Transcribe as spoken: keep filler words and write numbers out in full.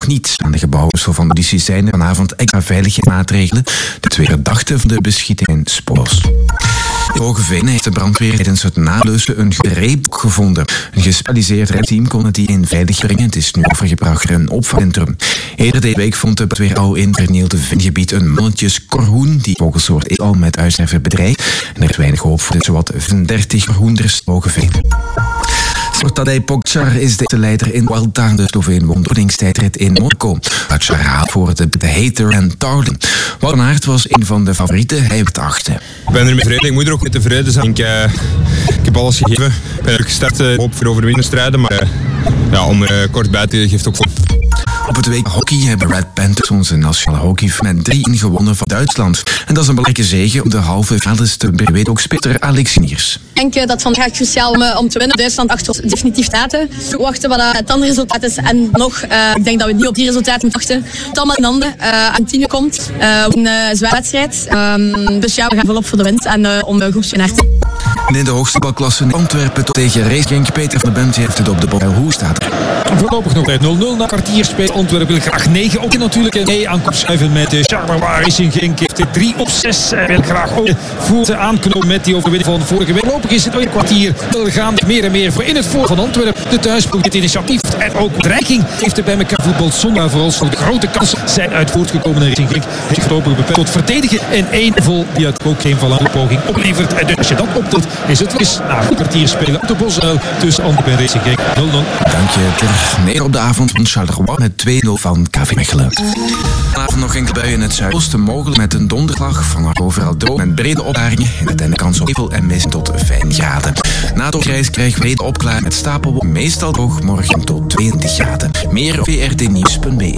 niet. Aan de gebouwen van de politie zijn er vanavond extra veiligheidsmaatregelen. De twee verdachten van de beschieting in Spoors. In Hogeveen heeft de brandweer tijdens het nablussen een greep gevonden. Een gespecialiseerd redteam kon het die in veilig brengen. Het is nu overgebracht naar een opvangcentrum. Eerder deze week vond de brandweer al in het vernielde veengebied een mannetjeskorhoen die vogelsoort is al met uitsterven bedreigd. En er is weinig hoop voor de zowat vijfendertig korhoenders Hogeveen. Tadej Pogačar is de leider in Vuelta, de Sloveen won de openingstijdrit in Monaco. Pogačar haalt voor de, de Hater en Tarden. Wout van Aert was een van de favorieten, hij werd achtste. Ik ben er mee tevreden, ik moet er ook mee tevreden zijn. Ik, uh, ik heb alles gegeven. Ik ben er gestart, uh, hoop voor overwinnen strijden, maar uh, ja, om er uh, kort bij te geeft ook voor. Op het W K hockey hebben Red Panthers onze nationale hockey met drie in gewonnen van Duitsland. En dat is een belangrijke zege om de halve finales te bereiken, weet ook spitser Alex Niers. Ik denk dat het vandaag cruciaal om, om te winnen. Duitsland achter ons definitief laten. We wachten wat het andere resultaat is. En nog, uh, ik denk dat we niet op die resultaten moeten wachten. Het allemaal in handen. Uh, Argentinië komt. Uh, een uh, zware wedstrijd. Um, dus ja, we gaan volop voor de winst en uh, om de groepswinnaar te. In de hoogste balklasse in Antwerpen tot tegen Racing. Peter van de Bent heeft het op de bal. Hoe staat er? Voorlopig nog bij nul nul na kwartier speelt Antwerpen wil graag negen op. natuurlijk mee aan kop schuiven met de Charleroi Racing Genk. Heeft de drie op zes. Uh, wil graag ook voelt aanknopen met die overwinning van vorige week. Voorlopig is het een kwartier gaan meer en meer voor in het voor van Antwerpen. De thuisploeg dit initiatief en ook bedreiging heeft er bij elkaar voetbal zonder vooral de grote kansen zijn uit voortgekomen. Racing Genk heeft voorlopig beperkt tot verdedigen en één vol die uit ook geen van de poging oplevert. En dus als je dat optelt is het is na een kwartier spelen op de Bosuil tussen Antwerpen en Racing Genk nul nul. Dank je, Ter. Meer op de avond van Charleroi met twee nul van K V Mechelen. Vanavond nog enkele buien in het zuidoosten mogelijk met een donderslag. Vanaf overal droog met brede opklaringen. In het einde kans op nevel en mist tot vijf graden. Na het opreis krijgen we de opklaring met stapelwolken. Meestal droog morgen tot tweeëntwintig graden. Meer op v r t nieuws punt b e.